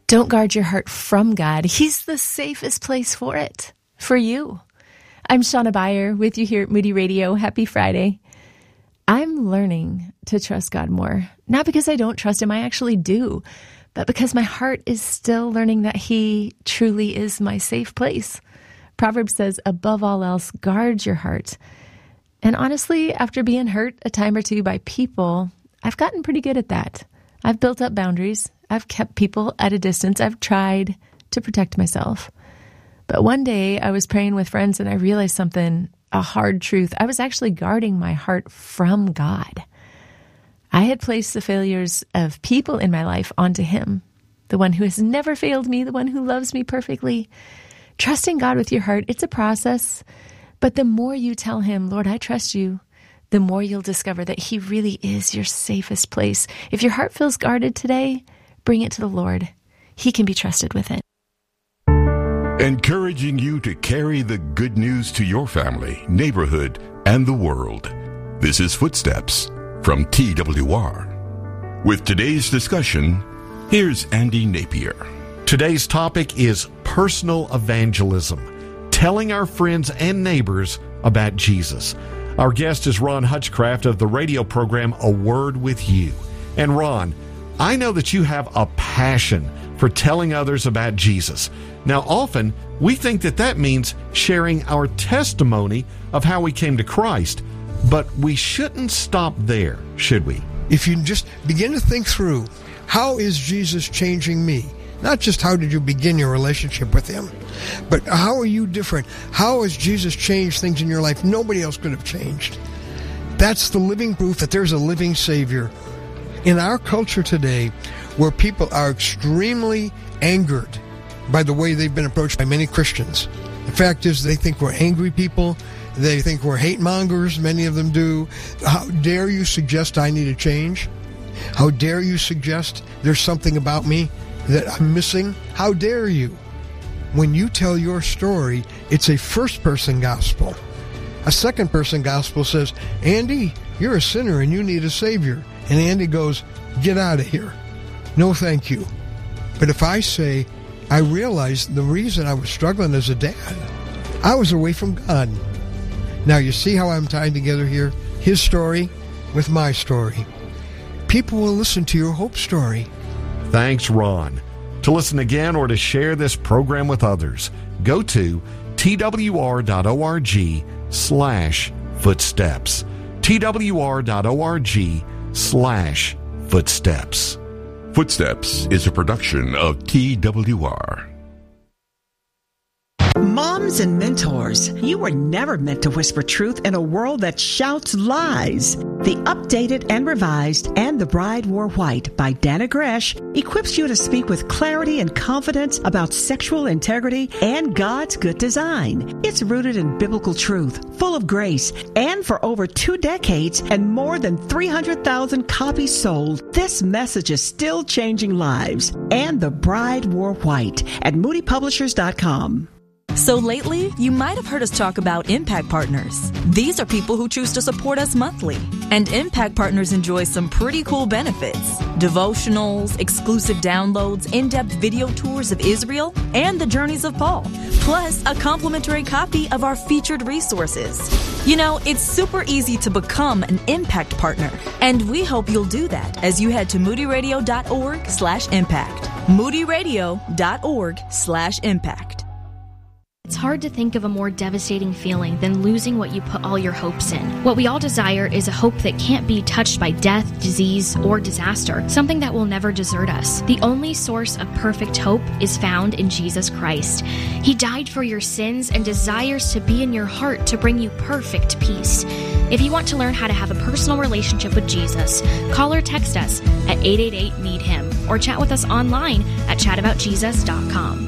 Don't guard your heart from God. He's the safest place for it, for you. I'm Shauna Beyer with you here at Moody Radio. Happy Friday. I'm learning to trust God more, not because I don't trust Him, I actually do, but because my heart is still learning that He truly is my safe place. Proverbs says, above all else, guard your heart. And honestly, after being hurt a time or two by people, I've gotten pretty good at that. I've built up boundaries. I've kept people at a distance. I've tried to protect myself. But one day I was praying with friends and I realized something, a hard truth. I was actually guarding my heart from God. I had placed the failures of people in my life onto Him, the one who has never failed me, the one who loves me perfectly. Trusting God with your heart, it's a process. But the more you tell Him, Lord, I trust you, the more you'll discover that He really is your safest place. If your heart feels guarded today, bring it to the Lord. He can be trusted with it. Encouraging you to carry the good news to your family, neighborhood, and the world. This is Footsteps from TWR. With today's discussion, here's Andy Napier. Today's topic is personal evangelism, telling our friends and neighbors about Jesus. Our guest is Ron Hutchcraft of the radio program A Word with You. And Ron, I know that you have a passion for telling others about Jesus. Now, often we think that means sharing our testimony of how we came to Christ, but we shouldn't stop there, should we? If you just begin to think through, how is Jesus changing me? Not just how did you begin your relationship with Him, but how are you different? How has Jesus changed things in your life nobody else could have changed? That's the living proof that there's a living Savior. In our culture today, where people are extremely angered by the way they've been approached by many Christians. The fact is they think we're angry people. They think we're hate mongers. Many of them do. How dare you suggest I need a change? How dare you suggest there's something about me that I'm missing? How dare you? When you tell your story, it's a first-person gospel. A second-person gospel says, Andy, you're a sinner and you need a Savior. And Andy goes, get out of here. No, thank you. But if I say, I realized the reason I was struggling as a dad, I was away from God. Now you see how I'm tying together here? His story with my story. People will listen to your hope story. Thanks, Ron. To listen again or to share this program with others, go to twr.org/footsteps. twr.org/footsteps. Footsteps is a production of TWR. Moms and mentors, you were never meant to whisper truth in a world that shouts lies. The Updated and Revised and The Bride Wore White by Dana Gresh equips you to speak with clarity and confidence about sexual integrity and God's good design. It's rooted in biblical truth, full of grace, and for over 2 decades and more than 300,000 copies sold, this message is still changing lives. And The Bride Wore White at moodypublishers.com. So lately, you might have heard us talk about Impact Partners. These are people who choose to support us monthly. And Impact Partners enjoy some pretty cool benefits. Devotionals, exclusive downloads, in-depth video tours of Israel, and the journeys of Paul. Plus, a complimentary copy of our featured resources. You know, it's super easy to become an Impact Partner. And we hope you'll do that as you head to moodyradio.org/impact. moodyradio.org/impact. It's hard to think of a more devastating feeling than losing what you put all your hopes in. What we all desire is a hope that can't be touched by death, disease, or disaster, something that will never desert us. The only source of perfect hope is found in Jesus Christ. He died for your sins and desires to be in your heart to bring you perfect peace. If you want to learn how to have a personal relationship with Jesus, call or text us at 888-NEED-HIM or chat with us online at chataboutjesus.com.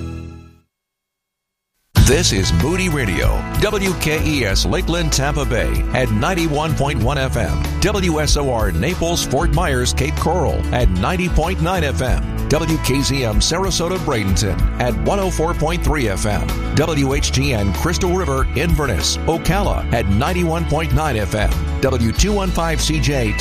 This is Moody Radio, WKES Lakeland, Tampa Bay at 91.1 FM, WSOR Naples, Fort Myers, Cape Coral at 90.9 FM, WKZM Sarasota, Bradenton at 104.3 FM, WHGN Crystal River, Inverness, Ocala at 91.9 FM, W215CJ